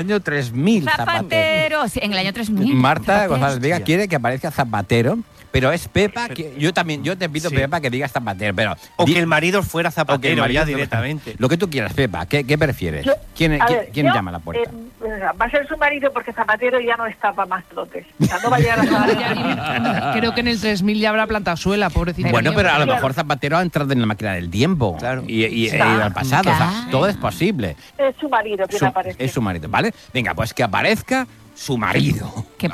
año 3000 Zapatero. Zapatero, sí, en el año 3000. Marta Zapatero. González Vega quiere que aparezca Zapatero, pero es Pepa, que yo te pido, Sí. Pepa, que digas Zapatero, pero... O que el marido fuera o que el Zapatero marido- ya directamente. Lo que tú quieras, Pepa, ¿qué prefieres? Yo- ¿Quién a ver, yo, llama a la puerta? Va a ser su marido porque Zapatero ya no está para más trotes. O sea, no va a llegar a Zapatero. Creo que en el 3000 ya habrá plantado suela, pobrecito. Bueno, mío. pero a lo Claro. mejor Zapatero ha entrado en la máquina del tiempo Claro. y ido al pasado. O sea, Claro. todo es posible. Es su marido quien aparece. Es su marido, ¿vale? Venga, pues que aparezca su marido. Que